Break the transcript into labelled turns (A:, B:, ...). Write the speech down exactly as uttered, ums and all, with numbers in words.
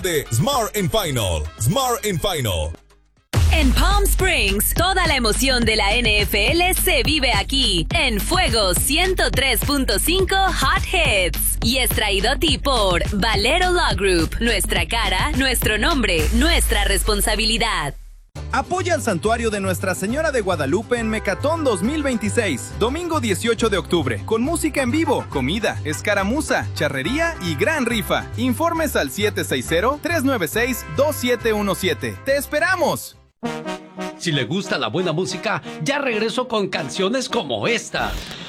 A: de Smart and Final. Smart and Final.
B: En Palm Springs, toda la emoción de la N F L se vive aquí, en Fuego ciento tres punto cinco Hot Hits. Y es traído a ti por Valero Law Group. Nuestra cara, nuestro nombre, nuestra responsabilidad.
C: Apoya al Santuario de Nuestra Señora de Guadalupe en Mecatón dos mil veintiséis, domingo dieciocho de octubre, con música en vivo, comida, escaramuza, charrería y gran rifa. Informes al siete seis cero, tres nueve seis, dos siete uno siete. ¡Te esperamos!
D: Si le gusta la buena música, ya regreso con canciones como esta.